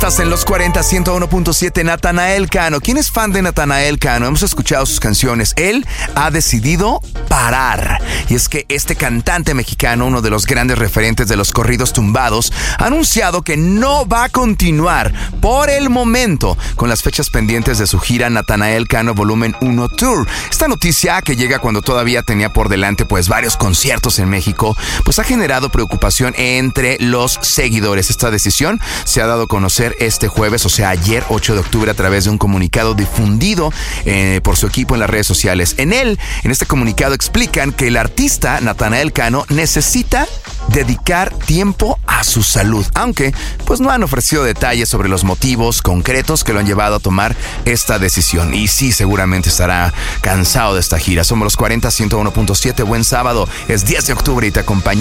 Estás en los 40, 101.7. Natanael Cano. ¿Quién es fan de Natanael Cano? Hemos escuchado sus canciones. Él ha decidido parar. Y es que este cantante mexicano, uno de los grandes referentes de los corridos tumbados, ha anunciado que no va a continuar por el momento con las fechas pendientes de su gira Natanael Cano Volumen 1 Tour. Esta noticia, que llega cuando todavía tenía por delante pues varios conciertos en México, pues ha generado preocupación entre los seguidores. Esta decisión se ha dado a conocer este jueves, o sea ayer 8 de octubre, a través de un comunicado difundido por su equipo en las redes sociales. En este comunicado explican que el artista Natanael Cano necesita dedicar tiempo a su salud, aunque pues no han ofrecido detalles sobre los motivos concretos que lo han llevado a tomar esta decisión. Y sí, seguramente estará cansado de esta gira. Somos los 40, 101.7. Buen sábado, es 10 de octubre y te acompaña